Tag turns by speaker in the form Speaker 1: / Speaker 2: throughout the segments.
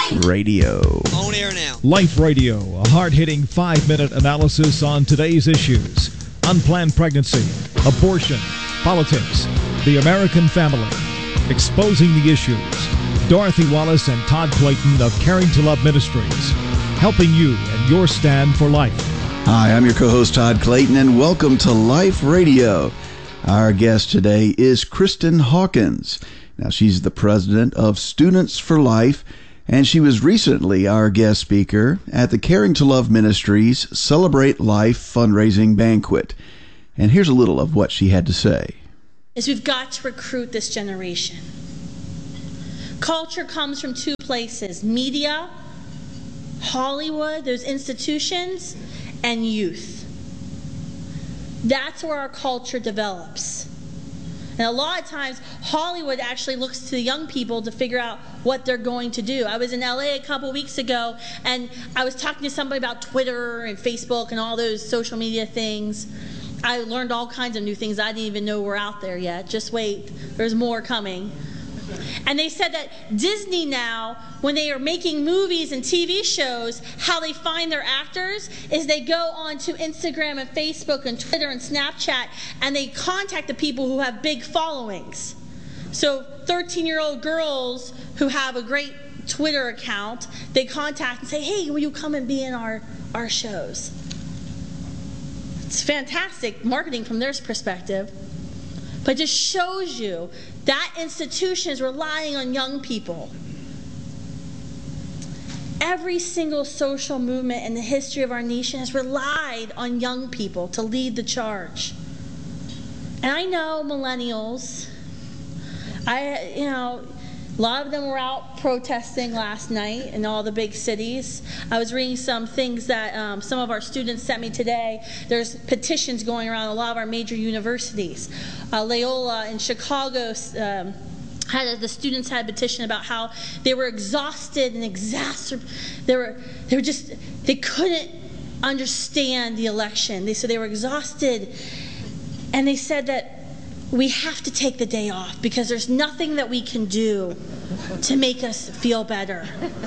Speaker 1: Life Radio.
Speaker 2: On air now.
Speaker 3: Life Radio, a hard-hitting 5-minute analysis on today's issues. Unplanned pregnancy, abortion, politics, the American family. Exposing the issues. Dorothy Wallace and Todd Clayton of Caring to Love Ministries. Helping you in your stand for life.
Speaker 4: Hi, I'm your co-host Todd Clayton, and welcome to Life Radio. Our guest today is Kristen Hawkins. Now, she's the president of Students for Life, and she was recently our guest speaker at the Caring to Love Ministries Celebrate Life fundraising banquet. And here's a little of what she had to say.
Speaker 5: We've got to recruit this generation. Culture comes from two places: media, Hollywood, those institutions, and youth. That's where our culture develops. And a lot of times, Hollywood actually looks to the young people to figure out what they're going to do. I was in LA a couple weeks ago, and I was talking to somebody about Twitter and Facebook and all those social media things. I learned all kinds of new things I didn't even know were out there yet. Just wait, there's more coming. And they said that Disney now, when they are making movies and TV shows, how they find their actors is they go onto Instagram and Facebook and Twitter and Snapchat, and they contact the people who have big followings. So 13-year-old girls who have a great Twitter account, they contact and say, hey, will you come and be in our shows? It's fantastic marketing from their perspective. But it just shows you that institution is relying on young people. Every single social movement in the history of our nation has relied on young people to lead the charge. And I know millennials, a lot of them were out protesting last night in all the big cities. I was reading some things that some of our students sent me today. There's petitions going around a lot of our major universities. Loyola in Chicago the students had a petition about how they were exhausted and they couldn't understand the election. They said they were exhausted, and they said that we have to take the day off because there's nothing that we can do to make us feel better.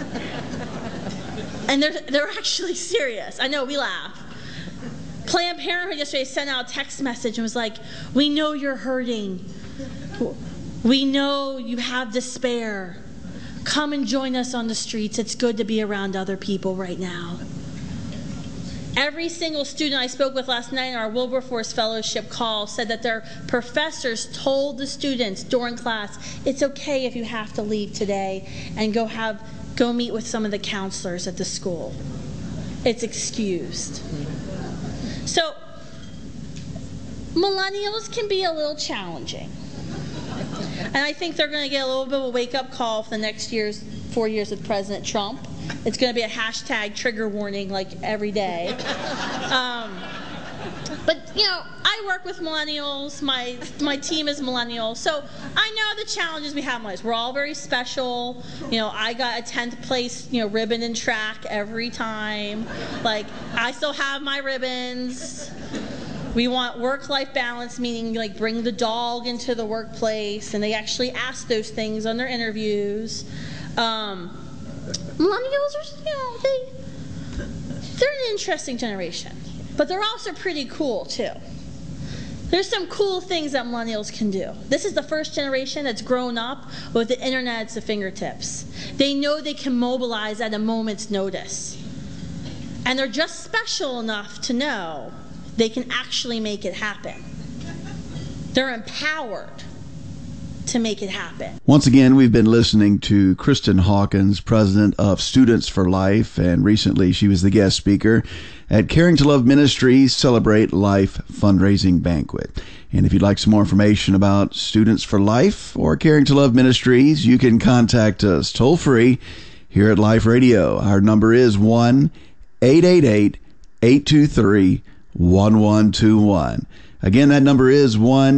Speaker 5: And they're actually serious. I know, we laugh. Planned Parenthood yesterday sent out a text message and was like, we know you're hurting. We know you have despair. Come and join us on the streets. It's good to be around other people right now. Every single student I spoke with last night in our Wilberforce Fellowship call said that their professors told the students during class, it's okay if you have to leave today and go meet with some of the counselors at the school. It's excused. So, millennials can be a little challenging. And I think they're going to get a little bit of a wake-up call for the next 4 years with President Trump. It's going to be a hashtag trigger warning like every day. But, I work with millennials. My team is millennials. So I know the challenges we have in life. We're all very special. I got a 10th place, ribbon in track every time. Like, I still have my ribbons. We want work-life balance, meaning like bring the dog into the workplace, and they actually ask those things on their interviews. Millennials are, they're an interesting generation, but they're also pretty cool too. There's some cool things that millennials can do. This is the first generation that's grown up with the internet at their fingertips. They know they can mobilize at a moment's notice. And they're just special enough to know they can actually make it happen. They're empowered to make it happen.
Speaker 4: Once again, we've been listening to Kristen Hawkins, president of Students for Life, and recently she was the guest speaker at Caring to Love Ministries Celebrate Life fundraising banquet. And if you'd like some more information about Students for Life or Caring to Love Ministries, you can contact us toll free here at Life Radio. Our number is 1-888-823-1121. Again, that number is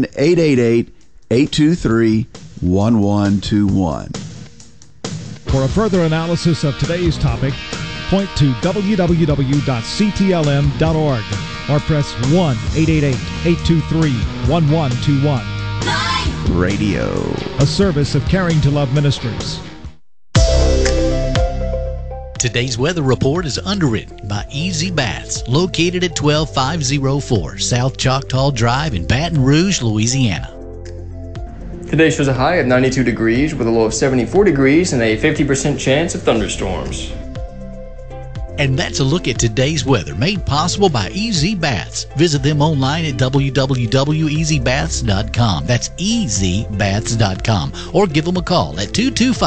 Speaker 4: 1-888-823-1121.
Speaker 3: For a further analysis of today's topic, point to www.ctlm.org or press 1-888-823-1121.
Speaker 4: Radio,
Speaker 3: a service of Caring to Love Ministries.
Speaker 1: Today's weather report is underwritten by Easy Baths, located at 12504 South Choctaw Drive in Baton Rouge, Louisiana.
Speaker 2: Today shows a high of 92 degrees with a low of 74 degrees and a 50% chance of thunderstorms.
Speaker 1: And that's a look at today's weather, made possible by Easy Baths. Visit them online at www.easybaths.com. That's easybaths.com. Or give them a call at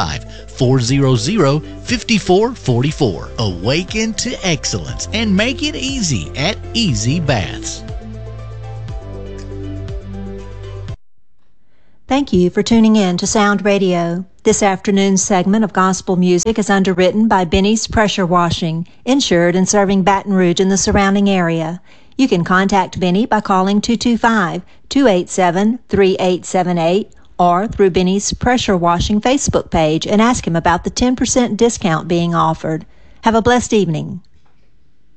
Speaker 1: 225-400-5444. Awaken to excellence and make it easy at Easy Baths.
Speaker 6: Thank you for tuning in to Sound Radio. This afternoon's segment of gospel music is underwritten by Benny's Pressure Washing, insured and serving Baton Rouge and the surrounding area. You can contact Benny by calling 225-287-3878 or through Benny's Pressure Washing Facebook page and ask him about the 10% discount being offered. Have a blessed evening.